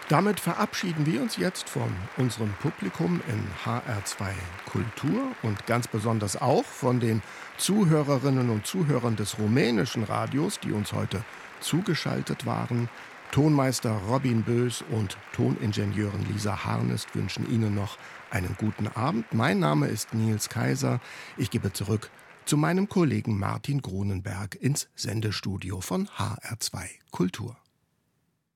Damit verabschieden wir uns jetzt von unserem Publikum in HR2 Kultur und ganz besonders auch von den Zuhörerinnen und Zuhörern des rumänischen Radios, die uns heute zugeschaltet waren. Tonmeister Robin Bös und Toningenieurin Lisa Harnest wünschen Ihnen noch einen guten Abend. Mein Name ist Nils Kaiser. Ich gebe zurück zu meinem Kollegen Martin Grunenberg ins Sendestudio von HR2 Kultur.